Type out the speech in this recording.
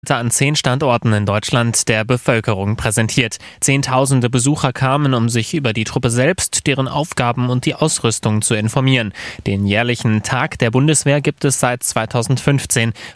An 10 Standorten in Deutschland der Bevölkerung präsentiert. Zehntausende Besucher kamen, um sich über die Truppe selbst, deren Aufgaben und die Ausrüstung zu informieren. Den jährlichen Tag der Bundeswehr gibt es seit 2015.